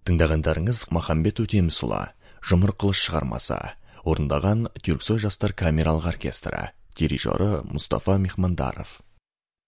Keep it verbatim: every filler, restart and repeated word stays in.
Тыңдағандарыңыз Махамбет Өтемісұлы, Жұмыр қылыш шығармасы, орындаған Түрксой жастар камералық оркестрі, дирижері Мұстафа Мехмандаров.